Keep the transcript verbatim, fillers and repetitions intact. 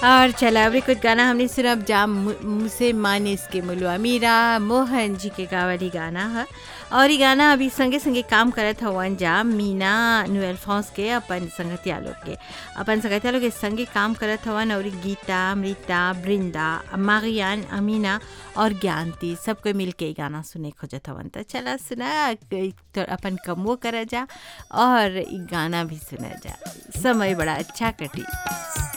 और चला अभी कुछ गाना हमने सुना जा मु- मुझसे मानिस के मुलुआ मीरा मोहन जी के गावली गाना है। और ये गाना अभी संगे संगे काम करत हवन जा मीना नुएल फ्रांस के अपन संगतिया लोग के अपन संगतिया लोग के संगे काम करत हवन। और गीता अमृता बृंदा मारियान अमीना और ज्ञानती सबको मिल के ये गाना सुने खोजत हवन। तो चला सुना तो अपन कमो कर जा और ये गाना भी सुना जा। समय बड़ा अच्छा कटी।